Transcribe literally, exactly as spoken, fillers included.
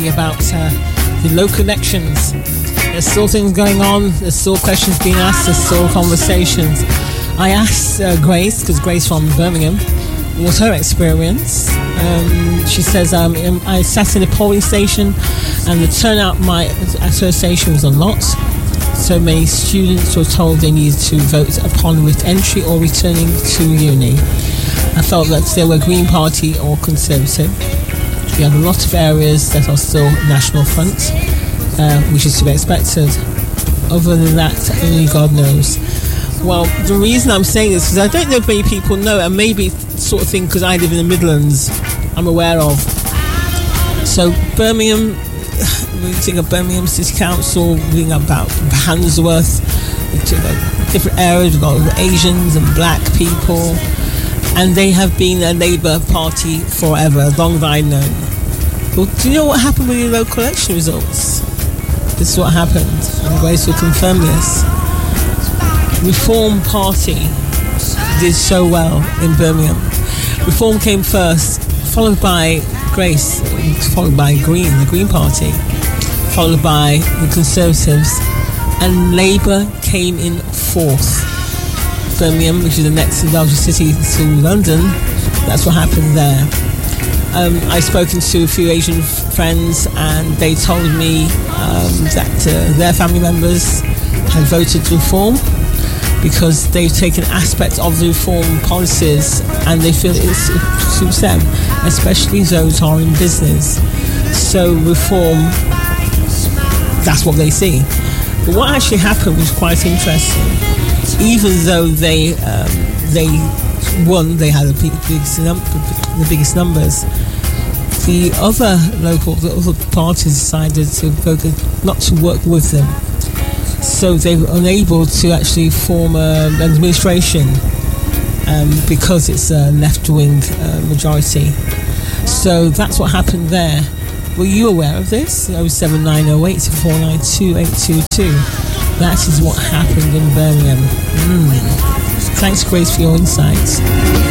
me about uh, the local elections. There's still things going on, there's still questions being asked, there's still conversations. I asked uh, Grace, because Grace from Birmingham, what her experience. Um, she says, um, I sat in a polling station and the turnout my, at her station was a lot. So many students were told they needed to vote upon with entry or returning to uni. I felt that they were Green Party or Conservative. We have a lot of areas that are still National Front, uh, which is to be expected. Other than that, only God knows. Well, the reason I'm saying this is I don't know if many people know, and maybe sort of thing because I live in the Midlands, I'm aware of. So Birmingham, when you think of Birmingham City Council, we think about Handsworth, different areas, we've got Asians and black people, and they have been a Labour Party forever, as long as I know. Well, do you know what happened with the local election results? This is what happened, and Grace will confirm this. Reform Party did so well in Birmingham. Reform came first, followed by Grace, followed by Green, the Green Party, followed by the Conservatives, and Labour came in fourth. Birmingham, which is the next largest city to London, that's what happened there. Um, I've spoken to a few Asian friends and they told me um, that uh, their family members had voted Reform because they've taken aspects of the Reform policies and they feel it suits them, especially those who are in business. So Reform, that's what they see. But what actually happened was quite interesting. Even though they um, they won, they had the biggest, num- the biggest numbers. The other local, the other parties decided to focus, not to work with them. So they were unable to actually form an administration um, because it's a left-wing uh, majority. So that's what happened there. Were you aware of this? oh seven nine oh eight four nine two eight two two. That is what happened in Birmingham. Mm. Thanks, Grace, for your insights.